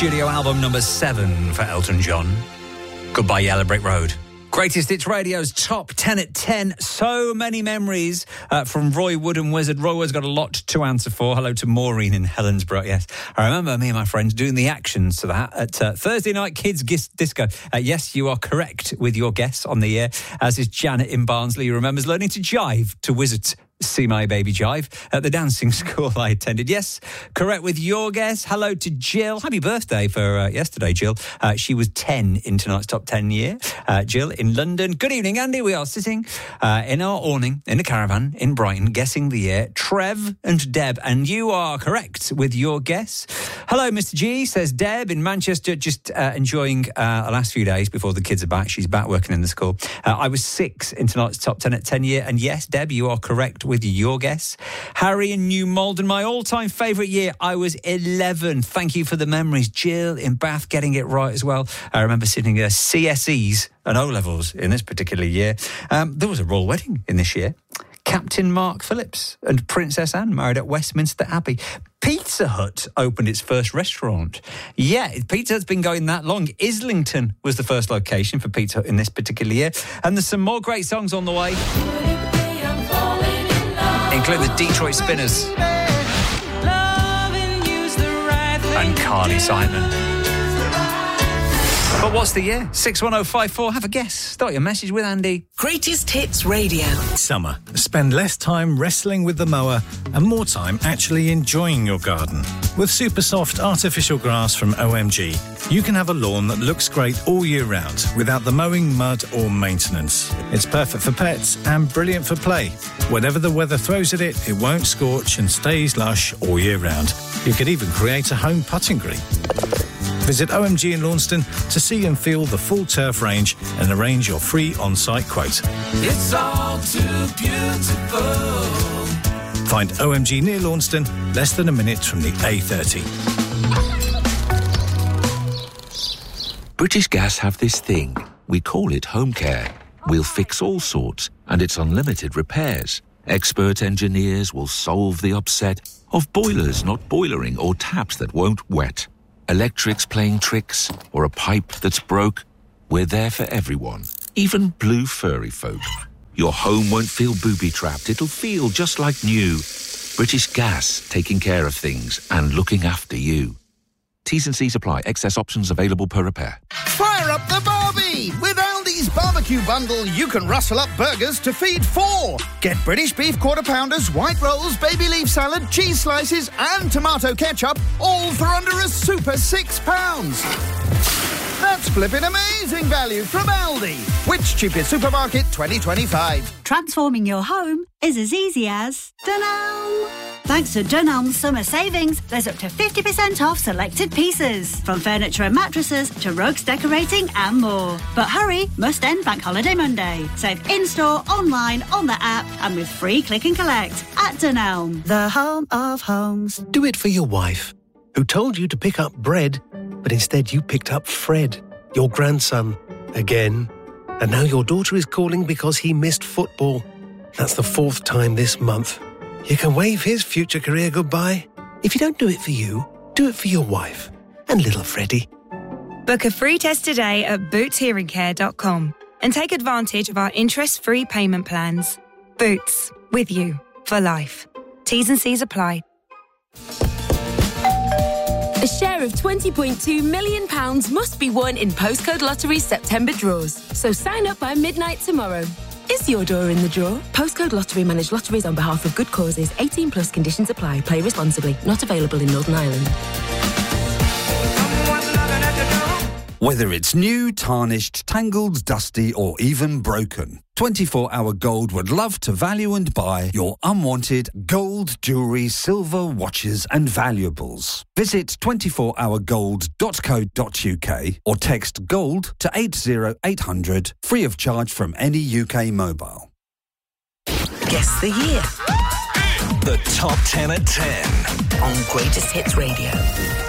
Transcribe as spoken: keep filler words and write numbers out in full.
Studio album number seven for Elton John. Goodbye Yellow Brick Road. Greatest Hits Radio's top ten at ten. So many memories uh, from Roy Wood and Wizard. Roy Wood's got a lot to answer for. Hello to Maureen in Helensburgh. Yes, I remember me and my friends doing the actions to that at uh, Thursday Night Kids Gis- Disco. Uh, yes, you are correct with your guess on the air, as is Janet in Barnsley, who remembers learning to jive to Wizard's See My Baby Jive at the dancing school I attended. Yes, correct with your guess. Hello to Jill. Happy birthday for uh, yesterday, Jill. Uh, she was ten in tonight's top ten year. Uh, Jill in London. Good evening, Andy. We are sitting uh, in our awning in a caravan in Brighton, guessing the year. Trev and Deb, and you are correct with your guess. Hello, Mister G, says Deb in Manchester, just uh, enjoying uh, the last few days before the kids are back. She's back working in the school. Uh, I was six in tonight's top ten at ten year, and yes, Deb, you are correct with your guess. Harry in New Malden, my all-time favourite year, I was eleven. Thank you for the memories. Jill in Bath getting it right as well. I remember sitting at C S Es and O-levels in this particular year. Um, there was a royal wedding in this year. Captain Mark Phillips and Princess Anne married at Westminster Abbey. Pizza Hut opened its first restaurant. Yeah, Pizza Hut's been going that long. Islington was the first location for Pizza Hut in this particular year. And there's some more great songs on the way, including the Detroit Spinners and Carly Simon. But what's the year? six one oh five four. Have a guess. Start your message with Andy. Greatest Hits Radio. Summer. Spend less time wrestling with the mower and more time actually enjoying your garden. With super soft artificial grass from O M G, you can have a lawn that looks great all year round without the mowing, mud or maintenance. It's perfect for pets and brilliant for play. Whatever the weather throws at it, it won't scorch and stays lush all year round. You could even create a home putting green. Visit O M G in Launceston to see and feel the full turf range and arrange your free on-site quote. It's all too beautiful. Find O M G near Launceston, less than a minute from the A thirty. British Gas have this thing. We call it home care. We'll fix all sorts, and it's unlimited repairs. Expert engineers will solve the upset of boilers not boilering or taps that won't wet. Electrics playing tricks, or a pipe that's broke. We're there for everyone, even blue furry folk. Your home won't feel booby-trapped. It'll feel just like new. British Gas, taking care of things and looking after you. T's and C's apply. Excess options available per repair. Fire up the Barbie! With Aldi's barbecue bundle, you can rustle up burgers to feed four. Get British beef quarter pounders, white rolls, baby leaf salad, cheese slices and tomato ketchup, all for under a super six pounds. That's flipping amazing value from Aldi. Which cheapest supermarket twenty twenty-five? Transforming your home is as easy as Dunelm. Thanks to Dunelm's summer savings, there's up to fifty percent off selected pieces, from furniture and mattresses to rugs, decorating and more. But hurry, must end Bank Holiday Monday. Save in-store, online, on the app and with free click and collect at Dunelm, the home of homes. Do it for your wife, who told you to pick up bread, but instead you picked up Fred, your grandson, again. And now your daughter is calling because he missed football. That's the fourth time this month. You can wave his future career goodbye. If you don't do it for you, do it for your wife and little Freddie. Book a free test today at boots hearing care dot com and take advantage of our interest-free payment plans. Boots, with you for life. T's and C's apply. A share of twenty point two million pounds must be won in Postcode Lottery's September draws. So sign up by midnight tomorrow. Is your door in the draw? Postcode Lottery manage lotteries on behalf of good causes. eighteen plus conditions apply. Play responsibly. Not available in Northern Ireland. Whether it's new, tarnished, tangled, dusty or even broken, twenty-four hour Gold would love to value and buy your unwanted gold, jewellery, silver, watches and valuables. Visit twenty-four hour gold dot co dot uk or text GOLD to eight zero eight hundred, free of charge from any U K mobile. Guess the year. The Top ten at ten. On Greatest Hits Radio.